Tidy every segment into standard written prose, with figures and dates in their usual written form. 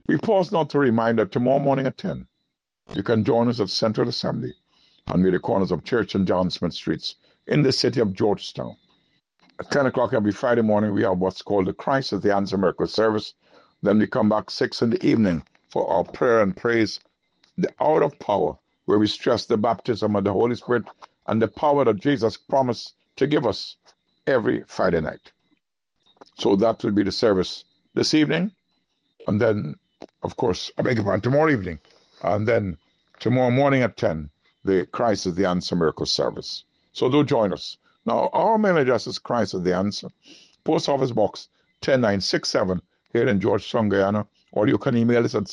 We pause now to remind that tomorrow morning at 10, you can join us at Central Assembly on the corners of Church and John Smith Streets in the city of Georgetown. At 10 o'clock every Friday morning, we have what's called the Christ is the Answer Miracle service. Then we come back 6 in the evening for our prayer and praise, the hour of power, where we stress the baptism of the Holy Spirit and the power that Jesus promised to give us every Friday night. So that will be the service this evening. And then, of course, I beg your pardon, tomorrow evening. And then tomorrow morning at 10, the Christ is the Answer Miracle service. So do join us. Now, our mail address is Christ is the Answer, Post Office Box 10967 here in Georgetown, Guyana. Or you can email us at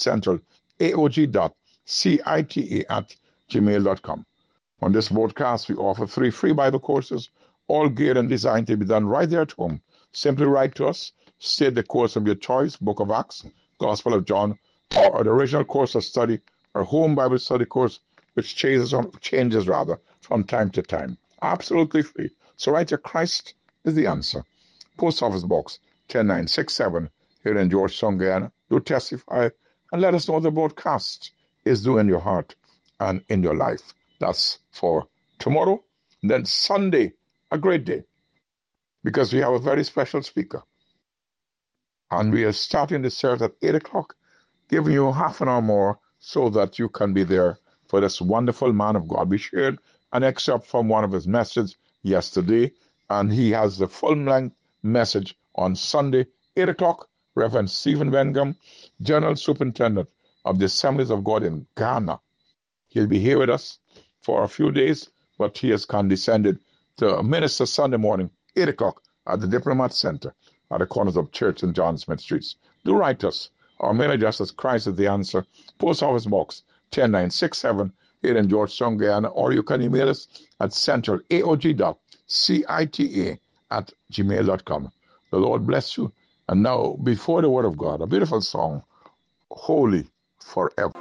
centralaog.cita@gmail.com. On this broadcast, we offer 3 free Bible courses, all geared and designed to be done right there at home. Simply write to us, state the course of your choice, Book of Acts, Gospel of John, or the original course of study, or home Bible study course, which changes from time to time. Absolutely free. So write your Christ is the Answer. Post Office Box 10967 here in Georgetown, Guyana. Do testify and let us know the broadcast is doing in your heart and in your life. That's for tomorrow. And then Sunday, a great day, because we have a very special speaker. And we are starting the service at 8 o'clock, giving you half an hour more so that you can be there for this wonderful man of God. We shared an excerpt from one of his messages yesterday, and he has the full-length message on Sunday, 8 o'clock. Reverend Stephen Wengam, General Superintendent of the Assemblies of God in Ghana. He'll be here with us for a few days, but he has condescended to minister Sunday morning, 8 o'clock, at the Diplomat Center at the corners of Church and John Smith Streets. Do write us. Our mail address is Christ is the Answer, Post Office Box 10967 here in Georgetown, Guyana, or you can email us at centralaog.cita@gmail.com. The Lord bless you. And now, before the Word of God, a beautiful song, Holy Forever.